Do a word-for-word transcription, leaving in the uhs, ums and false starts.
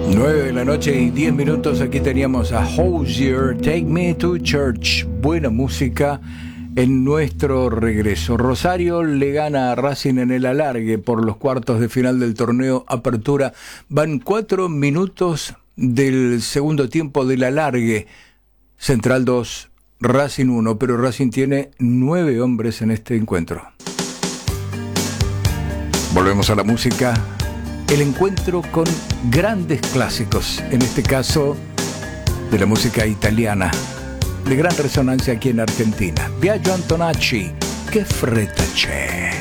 nueve de la noche y diez minutos. Aquí teníamos a Hozier, Take Me to Church. Buena música en nuestro regreso. Rosario le gana a Racing en el alargue por los cuartos de final del torneo Apertura. Van cuatro minutos del segundo tiempo del alargue. Central dos, Racing uno, pero Racing tiene nueve hombres en este encuentro. Volvemos a la música. El encuentro con grandes clásicos, en este caso de la música italiana, de gran resonancia aquí en Argentina. Biagio Antonacci, che fretta c'è.